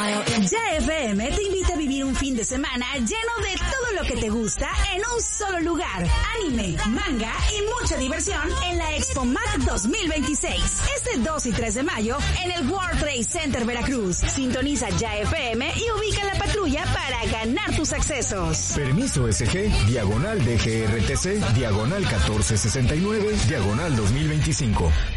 Ya FM te invita a vivir un fin de semana lleno de todo lo que te gusta en un solo lugar. Anime, manga y mucha diversión en la Expo Mac 2026. Este 2 y 3 de mayo en el World Trade Center Veracruz. Sintoniza Ya FM y ubica la patrulla para ganar tus accesos. Permiso SG, diagonal DGRTC, diagonal 1469, diagonal 2025.